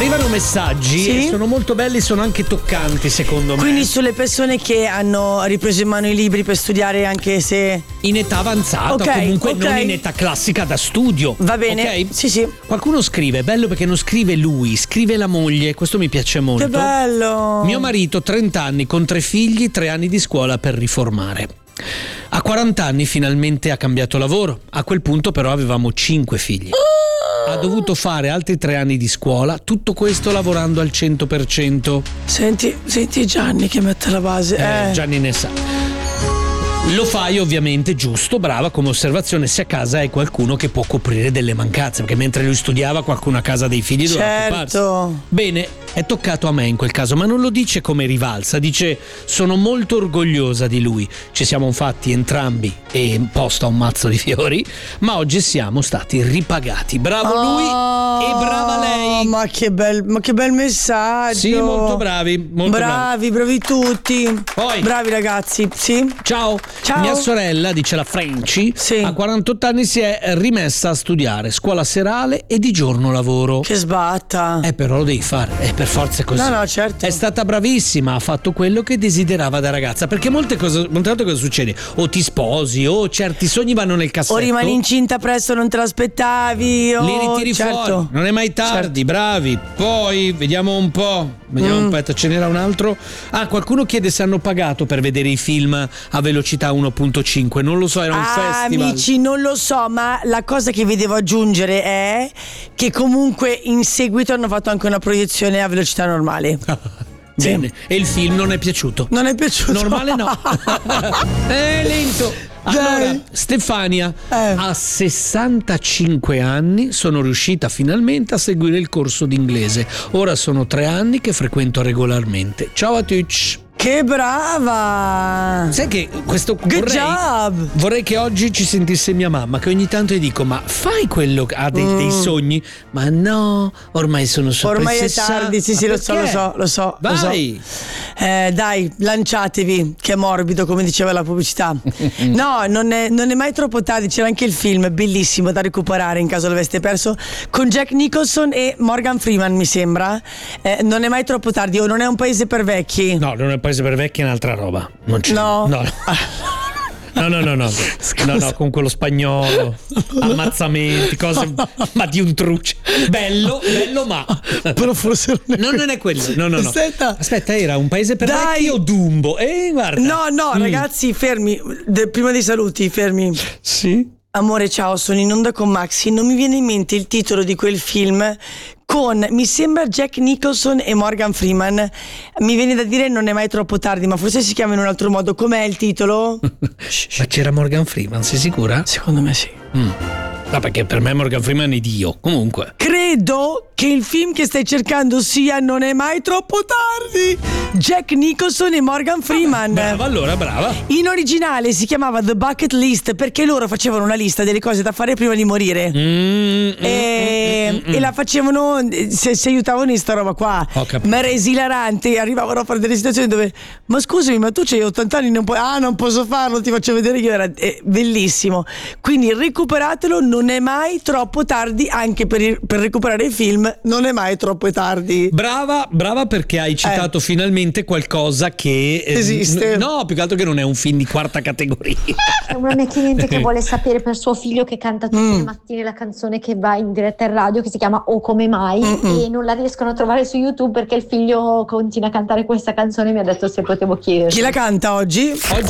Arrivano messaggi Sì? e sono molto belli, sono anche toccanti secondo me. Quindi sulle persone che hanno ripreso in mano i libri per studiare anche se... In età avanzata, Ok, comunque ok. non in età classica da studio. Va bene? Ok? Sì, sì. Qualcuno scrive, è bello perché non scrive lui, scrive la moglie, questo mi piace molto. Che bello! Mio marito, 30 anni, con 3 figli, 3 anni di scuola per riformare. A 40 anni finalmente ha cambiato lavoro, a quel punto però avevamo 5 figli. Ha dovuto fare altri 3 anni di scuola, tutto questo lavorando al 100%. Senti Gianni che mette la base. Gianni ne sa. Lo fai ovviamente giusto, brava come osservazione se a casa hai qualcuno che può coprire delle mancanze, perché mentre lui studiava qualcuno a casa dei figli doveva occuparsi. Certo. Bene, è toccato a me in quel caso, ma non lo dice come rivalsa, dice sono molto orgogliosa di lui, ci siamo infatti entrambi e posta un mazzo di fiori, ma oggi siamo stati ripagati. Bravo lui e brava lei. Ma che bel messaggio. Sì, molto bravi, molto bravi tutti. Poi. Bravi ragazzi, sì. Ciao. Mia sorella, dice la Frenchy, Sì. a 48 anni si è rimessa a studiare, scuola serale e di giorno lavoro. Che sbatta. Però lo devi fare, per forza è così. No, certo. È stata bravissima, ha fatto quello che desiderava da ragazza, perché molte volte cosa succede? O ti sposi, o certi sogni vanno nel cassetto. O rimani incinta presto, non te l'aspettavi. Li ritiri fuori, non è mai tardi, bravi. Poi vediamo un po'. Aspetta, ce n'era un altro. Qualcuno chiede se hanno pagato per vedere i film a velocità 1.5. Non lo so, era un festival. Amici, non lo so, ma la cosa che vi devo aggiungere è che comunque in seguito hanno fatto anche una proiezione a velocità normale. Bene, e il film non è piaciuto? Non è piaciuto? Normale no. È lento. Allora, Stefania, a 65 anni sono riuscita finalmente a seguire il corso d'inglese. Ora sono 3 anni che frequento regolarmente. Ciao a tutti. Che brava! Sai che questo Good job! Vorrei che oggi ci sentisse mia mamma, che ogni tanto gli dico: ma fai quello che ha dei sogni? Ma no, ormai sono sopra ormai il è 60. tardi, sì, lo so. Vai! Dai, lanciatevi, che è morbido, come diceva la pubblicità. No, non è mai troppo tardi. C'era anche il film bellissimo da recuperare in caso l'aveste perso, con Jack Nicholson e Morgan Freeman, mi sembra. Non è mai troppo tardi, o non è un paese per vecchi. No, non è un paese per vecchi, è un'altra roba. Non c'è. No. No, con quello spagnolo, ammazzamenti, cose, ma di un truce. Bello, ma. Però forse non è quello. No. Aspetta, era un paese per vecchi o Dumbo? Guarda. No, ragazzi, fermi. Prima dei saluti, fermi. Sì. Amore, ciao, sono in onda con Maxi. Non mi viene in mente il titolo di quel film con, mi sembra, Jack Nicholson e Morgan Freeman. Mi viene da dire non è mai troppo tardi, ma forse si chiama in un altro modo. Com'è il titolo? Ma c'era Morgan Freeman, sei sicura? Secondo me sì. No, perché per me Morgan Freeman è Dio. Comunque credo che il film che stai cercando sia Non è mai troppo tardi, Jack Nicholson e Morgan Freeman. Brava. In originale si chiamava The Bucket List, perché loro facevano una lista delle cose da fare prima di morire e la facevano, se aiutavano in sta roba qua. Ma era esilarante. Arrivavano a fare delle situazioni dove, ma scusami, ma tu c'hai 80 anni, non posso farlo, ti faccio vedere io. Era bellissimo. Quindi recuperatelo, non è mai troppo tardi. Anche per recuperare i film non è mai troppo tardi. Brava perché hai citato finalmente qualcosa che esiste. No, più che altro che non è un film di quarta categoria. È una mia cliente che vuole sapere per suo figlio, che canta tutte le mattine la canzone che va in diretta in radio, che si chiama O come mai, e non la riescono a trovare su YouTube perché il figlio continua a cantare questa canzone. Mi ha detto se potevo chiedere. Chi la canta oggi?